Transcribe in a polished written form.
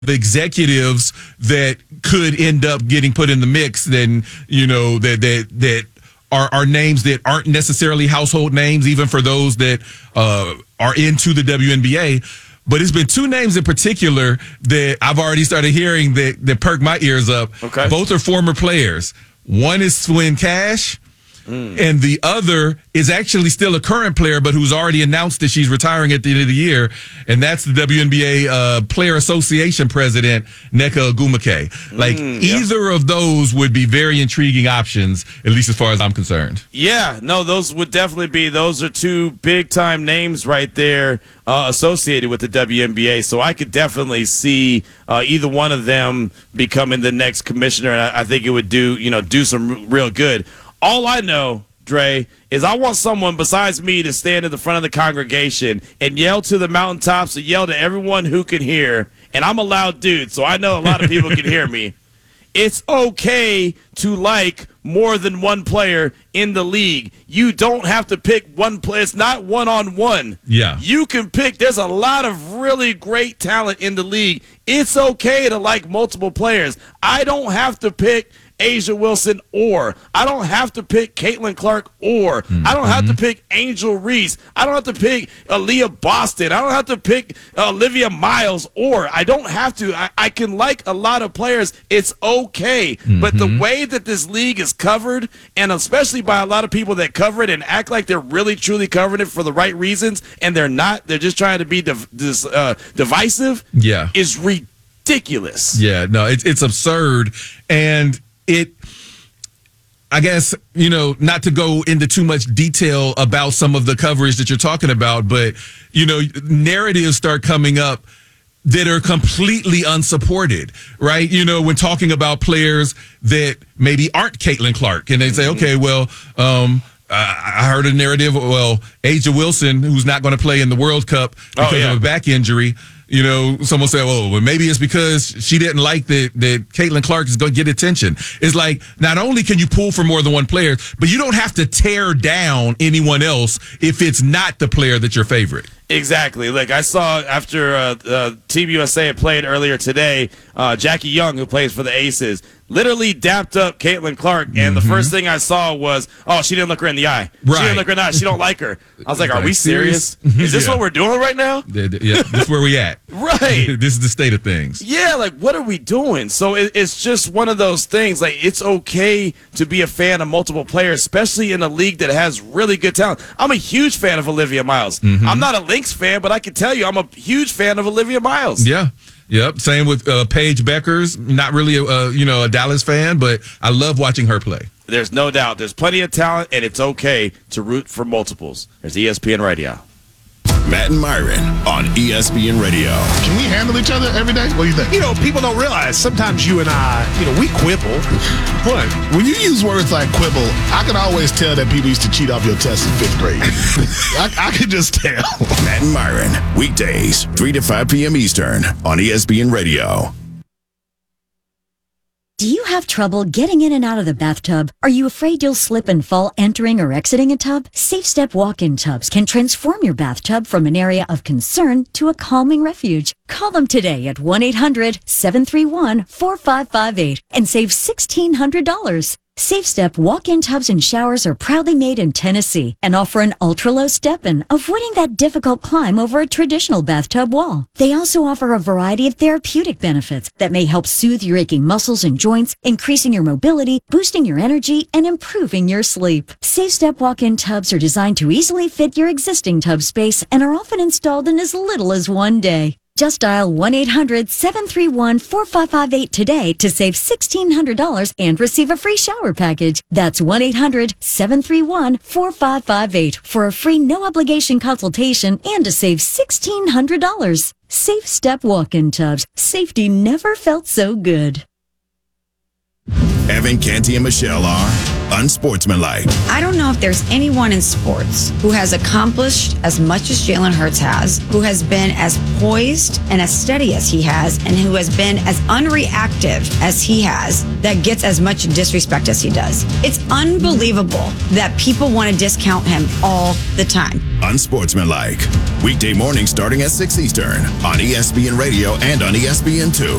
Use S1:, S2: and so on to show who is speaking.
S1: the executives that could end up getting put in the mix, then, that are names that aren't necessarily household names, even for those that are into the WNBA. But it's been two names in particular that I've already started hearing that perk my ears up.
S2: Okay.
S1: Both are former players. One is Swin Cash, and the other is actually still a current player, but who's already announced that she's retiring at the end of the year, and that's the WNBA Player Association president, Nneka Ogwumike. Either of those would be very intriguing options, at least as far as I'm concerned.
S2: Yeah, no, those would definitely be. Those are two big-time names right there associated with the WNBA, so I could definitely see either one of them becoming the next commissioner, and I think it would do some real good. All I know, Dre, is I want someone besides me to stand in the front of the congregation and yell to the mountaintops and yell to everyone who can hear. And I'm a loud dude, so I know a lot of people can hear me. It's okay to like more than one player in the league. You don't have to pick one player. It's not one-on-one.
S1: Yeah.
S2: You can pick. There's a lot of really great talent in the league. It's okay to like multiple players. I don't have to pick A'ja Wilson, or I don't have to pick Caitlin Clark, or I don't have to pick Angel Reese. I don't have to pick Aaliyah Boston. I don't have to pick Olivia Miles, or I don't have to. I can like a lot of players. It's okay. But the way that this league is covered, and especially by a lot of people that cover it and act like they're really truly covering it for the right reasons, and they're not. They're just trying to be divisive.
S1: Yeah,
S2: is ridiculous.
S1: Yeah, no, it's absurd. And I guess, not to go into too much detail about some of the coverage that you're talking about, but, narratives start coming up that are completely unsupported, right? When talking about players that maybe aren't Caitlin Clark, and they say, okay, well, I heard a narrative, A'ja Wilson, who's not going to play in the World Cup because of a back injury. Someone say, well, maybe it's because she didn't like that Caitlin Clark is going to get attention. It's like, not only can you pull for more than one player, but you don't have to tear down anyone else if it's not the player that's your favorite.
S2: Exactly. Like I saw after Team USA had played earlier today, Jackie Young, who plays for the Aces, literally dapped up Caitlin Clark, and the first thing I saw was, she didn't look her in the eye.
S1: Right.
S2: She didn't look her in the eye. She don't like her. I was like, are we serious? Is this what we're doing right now?
S1: Yeah, this is where we at.
S2: Right.
S1: This is the state of things.
S2: Yeah, like, what are we doing? So it's just one of those things. Like, it's okay to be a fan of multiple players, especially in a league that has really good talent. I'm a huge fan of Olivia Miles. I'm not a Lynx fan, but I can tell you I'm a huge fan of Olivia Miles.
S1: Yeah. Yep. Same with Paige Beckers. Not really a Dallas fan, but I love watching her play.
S2: There's no doubt. There's plenty of talent, and it's okay to root for multiples. There's ESPN Radio.
S3: Matt and Myron on ESPN Radio.
S4: Can we handle each other every day? What do you think?
S5: People don't realize sometimes you and I, we quibble.
S4: What? When you use words like quibble, I can always tell that people used to cheat off your test in 5th grade. I can just tell.
S3: Matt and Myron, weekdays, 3 to 5 p.m. Eastern on ESPN Radio.
S6: Do you have trouble getting in and out of the bathtub? Are you afraid you'll slip and fall entering or exiting a tub? Safe Step walk-in tubs can transform your bathtub from an area of concern to a calming refuge. Call them today at 1-800-731-4558 and save $1,600. Safe Step walk-in tubs and showers are proudly made in Tennessee and offer an ultra-low step-in, avoiding that difficult climb over a traditional bathtub wall. They also offer a variety of therapeutic benefits that may help soothe your aching muscles and joints, increasing your mobility, boosting your energy, and improving your sleep. Safe Step walk-in tubs are designed to easily fit your existing tub space and are often installed in as little as one day. Just dial 1-800-731-4558 today to save $1,600 and receive a free shower package. That's 1-800-731-4558 for a free no-obligation consultation and to save $1,600. Safe Step walk-in tubs. Safety never felt so good.
S3: Evan, Canty, and Michelle are unsportsmanlike.
S7: I don't know if there's anyone in sports who has accomplished as much as Jalen Hurts has, who has been as poised and as steady as he has, and who has been as unreactive as he has, that gets as much disrespect as he does. It's unbelievable that people want to discount him all the time.
S3: Unsportsmanlike. Weekday mornings starting at 6 Eastern on ESPN Radio and on ESPN2.